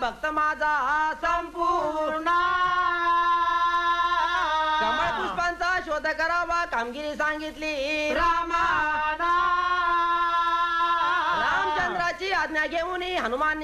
भक्त माझा संपूर्ण कमळ पुष्पांचा शोध करावा कामगिरी सांगितली रामाना रामचंद्राची आज्ञा घेऊन हनुमान